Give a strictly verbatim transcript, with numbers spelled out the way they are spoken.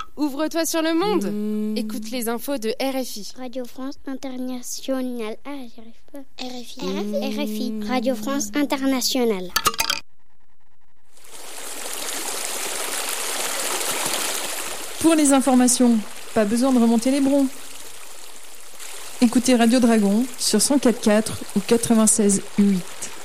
Ouvre-toi sur le monde. Mmh. Écoute les infos de R F I. Radio France Internationale. Ah, j'y arrive pas. R F I. Mmh. R F I. Radio France Internationale. Pour les informations, pas besoin de remonter les broncs. Écoutez Radio Dragon sur cent quatre virgule quatre ou quatre-vingt-seize virgule huit.